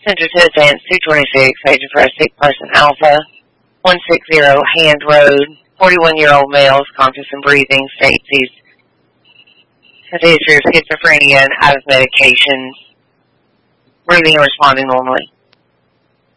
Center to Advance 226, Agent for a Sick Person Alpha, 160 Hand Road, 41-year-old male, conscious and breathing, states he's has a history of schizophrenia and out of medication, breathing and responding normally.